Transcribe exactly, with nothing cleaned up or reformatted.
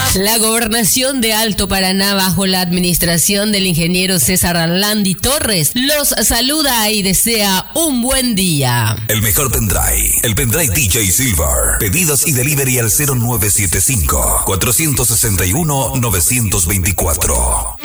La gobernación de Alto Paraná, bajo la administración del ingeniero César Arlandi Torres, los saluda y desea un buen día. El mejor pendrive, el pendrive D J Silver. Pedidos y delivery al cero nueve siete cinco, cuatro seis uno, nueve dos cuatro.